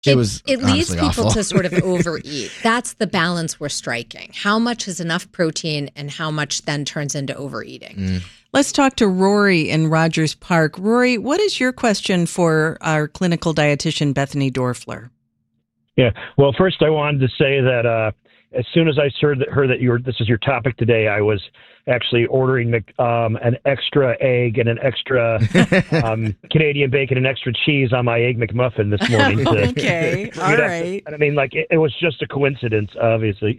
It was it leads honestly people awful. to sort of overeat. That's the balance we're striking. How much is enough protein and how much then turns into overeating? Let's talk to Rory in Rogers Park. Rory, what is your question for our clinical dietitian, Bethany Dorfler? Yeah. Well, first I wanted to say that as soon as I heard that this is your topic today, I was actually ordering an extra egg and an extra Canadian bacon and extra cheese on my Egg McMuffin this morning. Okay. All right. I mean, like, it was just a coincidence, obviously.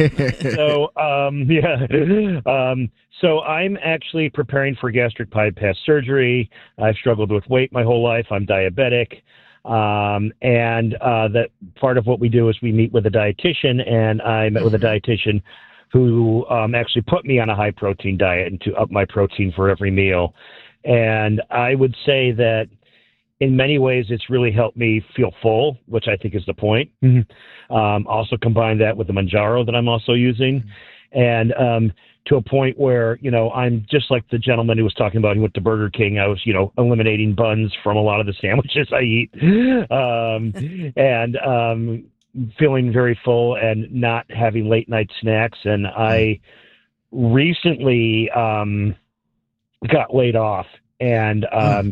So I'm actually preparing for gastric bypass surgery. I've struggled with weight my whole life. I'm diabetic. And that part of what we do is we meet with a dietitian, and I met with a dietitian who actually put me on a high protein diet and to up my protein for every meal. And I would say that in many ways it's really helped me feel full, which I think is the point. Also combine that with the Manjaro that I'm also using. And to a point where, I'm just like the gentleman who was talking about, he went to Burger King. I was, eliminating buns from a lot of the sandwiches I eat. And feeling very full and not having late night snacks. And I recently got laid off, and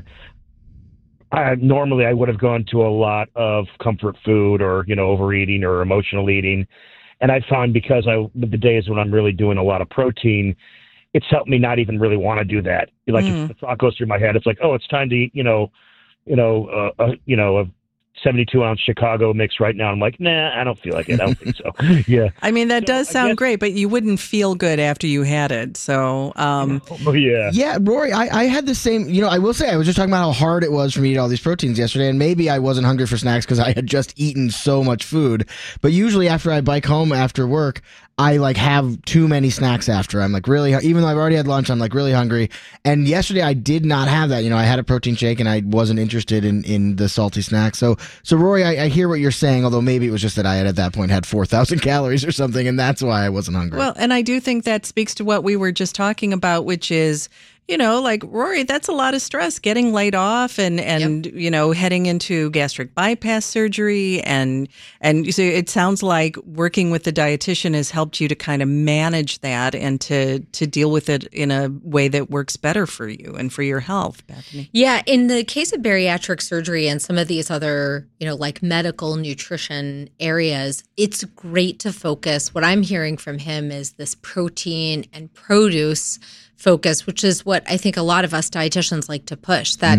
normally I would have gone to a lot of comfort food or, overeating or emotional eating. And I found because the days when I'm really doing a lot of protein, it's helped me not even really want to do that. Like if the thought goes through my head, it's like, oh, it's time to eat, a 72-ounce Chicago mix right now. I'm like, nah, I don't feel like it. I don't think so. Yeah. I mean, that does sound great, but you wouldn't feel good after you had it. So, yeah. Yeah, Rory, I had the same, I will say, I was just talking about how hard it was for me to eat all these proteins yesterday, and maybe I wasn't hungry for snacks because I had just eaten so much food. But usually after I bike home after work, I have too many snacks after. I'm really, even though I've already had lunch, I'm really hungry. And yesterday I did not have that. I had a protein shake and I wasn't interested in the salty snacks. So Rory, I hear what you're saying, although maybe it was just that I had at that point had 4,000 calories or something, and that's why I wasn't hungry. Well, and I do think that speaks to what we were just talking about, which is, Rory, that's a lot of stress, getting laid off and heading into gastric bypass surgery. And so it sounds like working with the dietitian has helped you to kind of manage that and to deal with it in a way that works better for you and for your health, Bethany. Yeah. In the case of bariatric surgery and some of these other, like medical nutrition areas, it's great to focus. What I'm hearing from him is this protein and produce focus, which is what I think a lot of us dietitians like to push. That,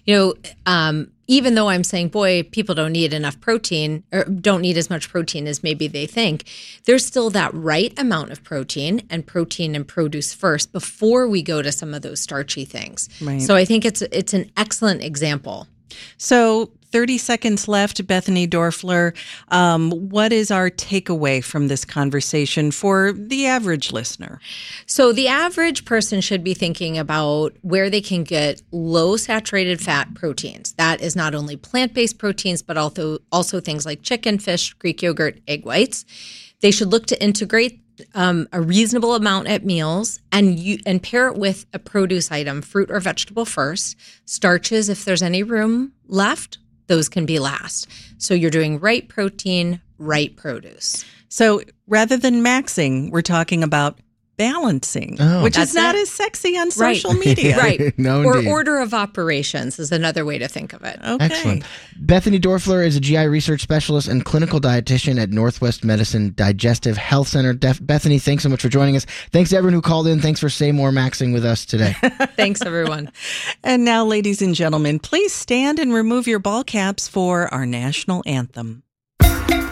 even though I'm saying, boy, people don't need enough protein or don't need as much protein as maybe they think, there's still that right amount of protein and produce first before we go to some of those starchy things. Right. So I think it's an excellent example. So 30 seconds left, Bethany Dorfler. What is our takeaway from this conversation for the average listener? So the average person should be thinking about where they can get low saturated fat proteins. That is not only plant-based proteins, but also things like chicken, fish, Greek yogurt, egg whites. They should look to integrate a reasonable amount at meals and pair it with a produce item, fruit or vegetable first. Starches, if there's any room left, those can be last. So you're doing right protein, right produce. So rather than maxing, we're talking about balancing, which is not as sexy on social media. Right. No, or indeed. order of operations is another way to think of it. Okay. Excellent. Bethany Dorfler is a GI research specialist and clinical dietitian at Northwest Medicine Digestive Health Center. Bethany, thanks so much for joining us. Thanks to everyone who called in. Thanks for Say More Maxing with us today. Thanks, everyone. And now, ladies and gentlemen, please stand and remove your ball caps for our national anthem.